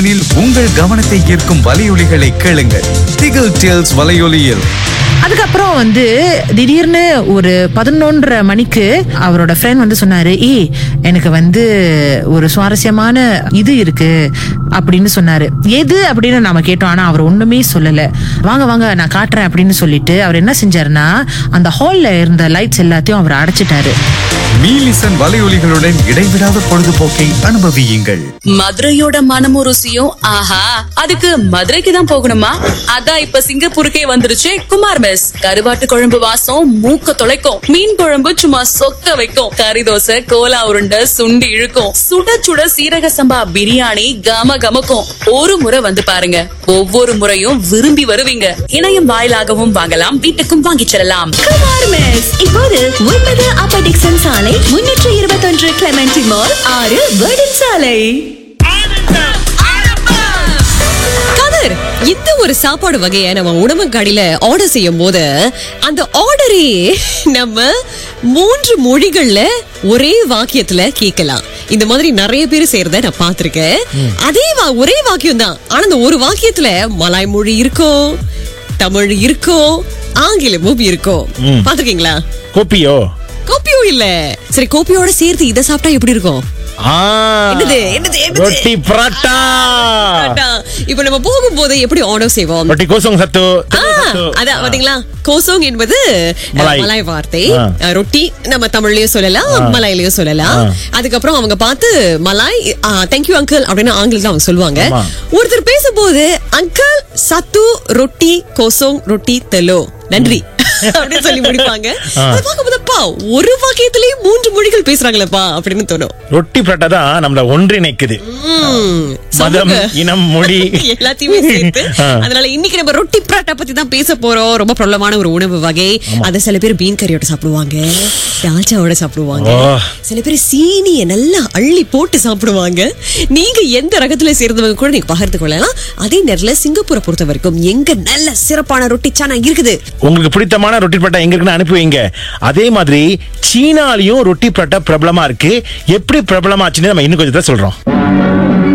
உங்கள் கவனத்தை ஈர்க்கும் வலையொலிகளை கேளுங்கள். டிகிள் டேல்ஸ் வலையொலியில். அதுக்கப்புறம் திடீர்னு ஒரு 11:30 மணிக்கு அவரோட ஃப்ரெண்ட் சொன்னாரு, எனக்கு ஒரு சுவாரஸ்யமான இது இருக்கு அப்படின்னு சொன்னாரு. எது அப்படின்னு நாம கேட்டோம். ஆனா அவர் ஒண்ணுமே சொல்லல. வாங்க வாங்க நான் காட்டுறேன் அப்படின்னு சொல்லிட்டு அவர் என்ன செஞ்சாருன்னா, அந்த ஹால்ல இருந்த லைட்ஸ் எல்லாத்தையும் அவர் அடைச்சிட்டாரு. மீலிசன் வலையொலிகளுடன் இடைவிடாத பொழுதுபோக்கை அனுபவியுங்கள். மதுரையோட மனமும் ருசியும் ஆஹா, அதுக்கு மதுரைக்கு தான் போகணுமா? அதான் இப்ப சிங்கப்பூருக்கே வந்துருச்சு குமார் மெஸ். கருவாட்டு குழம்பு வாசம் மூக்க தொலைக்கும், மீன் குழம்பு சும்மா சொக்க வைக்கும், கறி தோசை கோலா உருண்டை சுண்டி இழுக்கும், சுட சுட சீரக சம்பா பிரியாணி கம கமக்கும். ஒரு முறை வந்து பாருங்க, ஒவ்வொரு முறையும் விரும்பி வருவீங்க. இணையம் வாயிலாகவும் வாங்கலாம், வீட்டுக்கும் வாங்கிச் செல்லலாம். குமார் மெஸ் இப்போது 9 அப்பர் டிக்சன் சாலை 321 கிளெமென்டி மால் 6 வேர்டன் சாலை. கதிர், இந்த ஒரு சாப்பாடு வகையை நம்ம உணவு கடையில ஆர்டர் செய்யும் போது அந்த ஆர்டரே நம்ம 3 மொழிகள்ல ஒரே வாக்கியத்துல கேட்கலாம். இந்த மாதிரி நிறைய பேர் செய்யறத நான் பாத்திருக்கேன். அதே ஒரே வாக்கியம் தான், ஆனா அந்த ஒரு வாக்கியத்துல மலாய் மொழி இருக்கும், தமிழ் இருக்கும், ஆங்கிலமும் இருக்கும். பாத்திருக்கீங்களா? கோப்பியோ இல்ல, சரி கோப்பியோட சேர்த்து இதை சாப்பிட்டா எப்படி இருக்கும்? ரொட்டி பரோட்டா. இப்ப நம்ம போகும்போது எப்படி ஆர்டர் செய்வோம்? ரொட்டி கோசோங் சத்து. அதான் பாத்தீங்களா, கோசோங் என்பது மலாய் வார்த்தை. ரொட்டி நம்ம தமிழ்லயும் சொல்லலாம், மலாயிலயும் சொல்லலாம். அதுக்கப்புறம் அவங்க பார்த்து மலாய் தேங்க்யூ அங்கிள் அப்படின்னு ஆங்கிலத்துல அவங்க சொல்லுவாங்க. ஒருத்தர் பேசும்போது அங்கிள் சத்து ரொட்டி கோசோங் ரொட்டி தெலோ நன்றி அப்படின்னு சொல்லி முடிப்பாங்க. ஒரு வாக்கியத்திலேயே 3 மொழிகள் பேசுறாங்களப்பா அப்படின்னு தோணும். ரொட்டி பரோட்டா தான் நம்மள ஒன்றிணைக்குது, மதம் இனம் மொழி எல்லாத்தையுமே சேர்த்து. அதனால இன்னைக்கு நம்ம ரொட்டி பரோட்டா பத்தி தான் பேச போறோம். ரொம்ப பிரபலமான ஒரு உணவு வகை. அத சில பேர் பீன் கறியோட சாப்பிடுவாங்க, தால்ச்சாவோட சாப்பிடுவாங்க, சில பேர் சீனியை நல்லா அள்ளி போட்டு சாப்பிடுவாங்க. நீங்க எந்த ரகத்துல சேர்ந்தவங்க கூட நீங்க பகிர்ந்து கொள்ளலாம். அதே நேரத்துல சிங்கப்பூரை பொறுத்த வரைக்கும் எங்க நல்ல சிறப்பான ரொட்டி சானா இருக்குது, உங்களுக்கு பிடித்தமான ரொட்டி பரோட்டா எங்க இருக்குன்னு அனுப்பி வைங்க. அதே மாதிரி சீனாலையும் ரொட்டி பரோட்டா பிரபலமா இருக்கு. எப்படி பிரபலமாச்சுன்னு நம்ம இன்னும் கொஞ்சம் சொல்றோம்.